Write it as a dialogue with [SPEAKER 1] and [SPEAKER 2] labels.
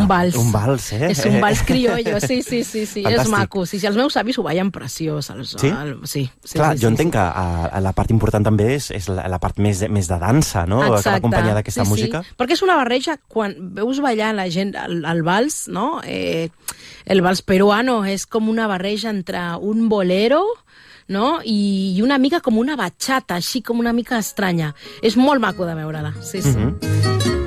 [SPEAKER 1] vals.
[SPEAKER 2] Un vals, eh?
[SPEAKER 1] És un vals criollo, sí, és
[SPEAKER 2] Fantàstic.
[SPEAKER 1] maco. Sí, els meus avis ho ballen preciós.
[SPEAKER 2] Sí?
[SPEAKER 1] Sí.
[SPEAKER 2] Clar, jo entenc que la part important també és la part més de dansa, no? Que va acompanyada d'aquesta música.
[SPEAKER 1] Sí, perquè és una barreja, quan veus ballar la gent el vals, no? El vals peruano és com una barreja entre un bolero, no? I una mica com una bachata, així com una mica estranya. És molt maco de veure-la, sí.